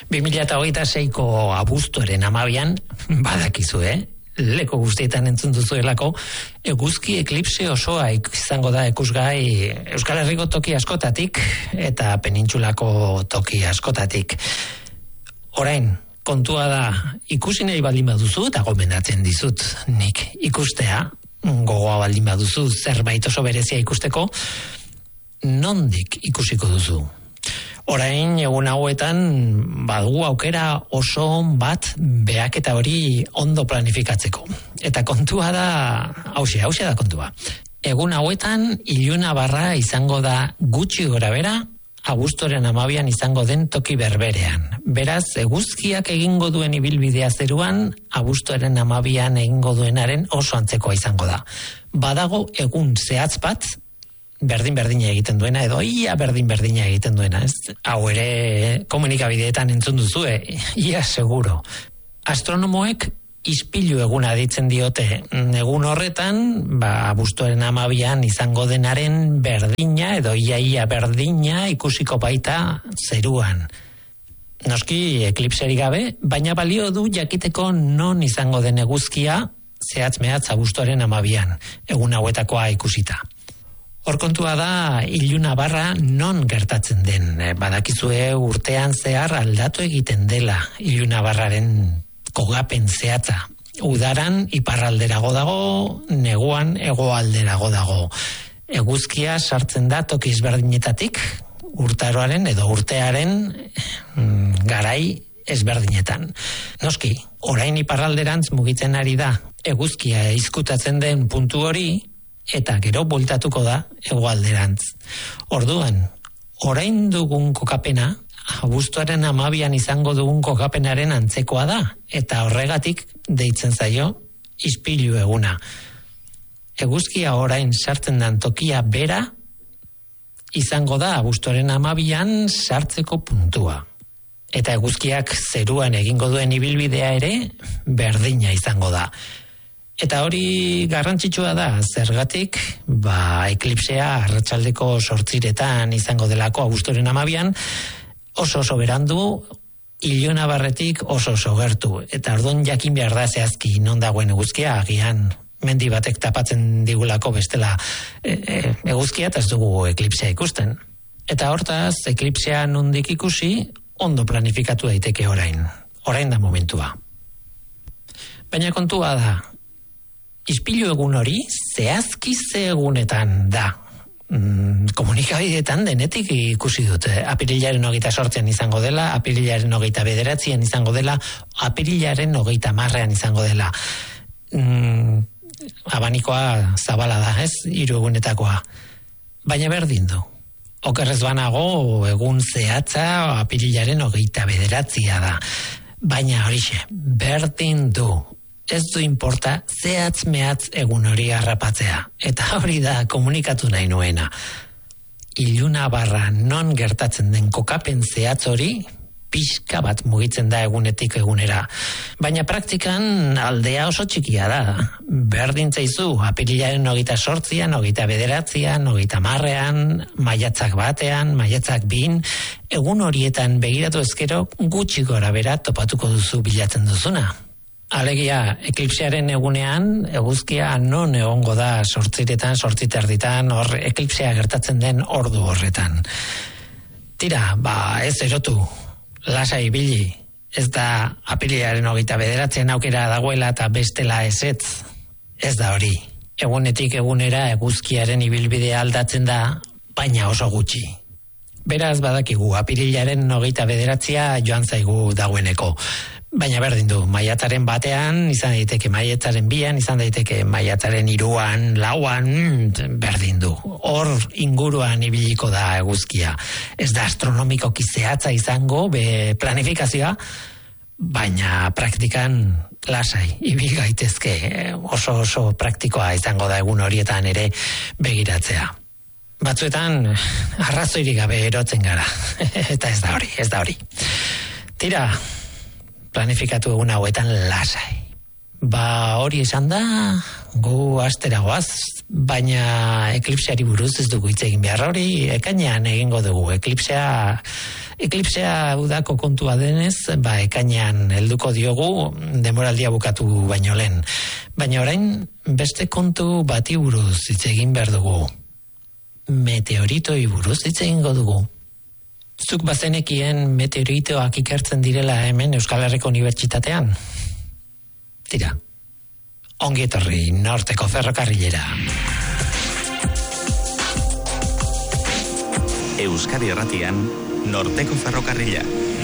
2026ko abuztuaren 12an, badakizu, leku guztietan entzun duzuelako, eguzki eklipse osoa izango da ikusgai Euskal Herriko toki askotatik eta penintsulako toki askotatik. Orain, kontua da, ikusi nahi baldin baduzu, eta gomendatzen dizut nik ikustea, gogoa baldin baduzu zerbait oso berezia ikusteko, nondik ikusiko duzu? Orain, egun hauetan, badugu aukera oso bat behaketa hori ondo planifikatzeko. Eta kontua da, hauxe da kontua. Egun hauetan, ilunabarra izango da gutxi gora bera, abuztuaren 12an izango den toki berberean. Beraz, eguzkiak egingo duen ibilbidea zeruan, abuztuaren 12an egingo duenaren oso antzekoa izango da. Badago egun zehatz bat, berdin-berdina egiten duena, edo ia berdin-berdina egiten duena, ez? Hau ere komunikabideetan entzun duzu, ia seguro. Astronomoek ispilu eguna ditzen diote, egun horretan, abuztuaren 12an izango denaren berdina, edo ia berdina ikusiko baita zeruan. Noski eklipserik gabe, baina balio du jakiteko non izango den eguzkia, zehatz-mehatz abuztuaren 12an, egun hauetakoa ikusita. Hor kontua da, ilunabarra non gertatzen den. Badakizue urtean zehar aldatu egiten dela ilunabarraren kogapen zehatza. Udaran iparralderago dago, neguan hegoalderago dago. Eguzkia sartzen da toki ezberdinetatik, urtaroaren edo urtearen garai ezberdinetan. Noski, orain iparralderantz mugitzen ari da eguzkia izkutatzen den puntu hori, eta gero bueltatuko da hegoalderantz. Orduan, orain dugun kokapena, abuztuaren 12an izango dugun kokapenaren antzekoa da, eta horregatik deitzen zaio ispilu eguna. Eguzkia orain sartzen den tokia bera, izango da abuztuaren 12an sartzeko puntua. Eta eguzkiak zeruan egingo duen ibilbidea ere, berdina izango da. Eta hori garrantzitsua da, zergatik, eklipsea arratsaldeko 8:00 izango delako abuztuaren 12an, oso berandu, ilunabarretik oso gertu. Eta orduan jakin behar da zehazki non dagoen eguzkia, agian mendi batek tapatzen digulako bestela eguzkia, eta ez dugu eklipsea ikusten. Eta hortaz, eklipsea nondik ikusi, ondo planifikatu daiteke orain. Orain da momentua. Baina kontua da, ispilu egun hori zehazki ze egunetan da. Komunikabideetan denetik ikusi dut. Apirilaren 28an izango dela, apirilaren 29an izango dela, apirilaren 30an izango dela. Abanikoa zabala da, ez? 3 egunetakoa. Baina berdin du. Okerrez banago egun zehatza apirilaren 29a da. Baina horixe, berdin du. Ez du inporta zehatz-mehatz egun hori harrapatzea. Eta hori da komunikatu nahi nuena. Ilunabarra non gertatzen den kokapen zehatz hori, pixka bat mugitzen da egunetik egunera. Baina praktikan aldea oso txikia da. Berdin zaizu, apirilaren 28an, 29an, 30an, maiatzak 1, maiatzak 2, egun horietan begiratu ezkero gutxi gora bera topatuko duzu bilatzen duzuna. Alegia, eklipsearen egunean, eguzkia non egongo da 8:00, 8:30, hor eklipsea gertatzen den ordu horretan. Tira, ez erotu, lasai ibili, ez da apirilaren 29an aukera dagoela eta bestela ezetz, ez da hori. Egunetik egunera eguzkiaren ibilbidea aldatzen da, baina oso gutxi. Beraz badakigu, apirilaren 29a joan zaigu dagoeneko. Baina berdin du, maiatzaren 1 izan daiteke maiatzaren 2 izan daiteke maiatzaren 3 4 berdin du. Hor inguruan ibiliko da eguzkia. Ez da astronomikoki zehatza izango, planifikazioa, baina praktikan lasai, ibil gaitezke, oso praktikoa izango da egun horietan ere begiratzea. Batzuetan arrazoirik gabe erotzen gara, eta ez da hori. Tira, planifikatu egun hauetan lasai. Hori esan da, gu asteragoaz, baina eklipseari buruz ez dugu hitz egin behar hori, ekainean egingo dugu. Eklipsea Eklipsea udako kontua denez, ekainean helduko diogu denboraldia bukatu baino lehen. Baina orain beste kontu bati buruz hitz egin behar dugu. Meteoritoi buruz hitz egingo dugu. Zuk bazenekien meteoritoak ikertzen direla hemen Euskal Herriko Unibertsitatean? Tira, ongi etorri Norteko Ferrokarrilera. Euskadi Erratian, Norteko Ferrokarrila.